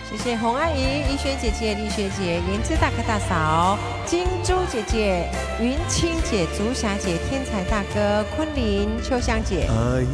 谢谢洪阿姨、怡萱姐姐、丽学姐、颜值大哥大嫂、金珠姐姐、云清姐、竹霞姐、天才大哥、昆凌、秋香姐。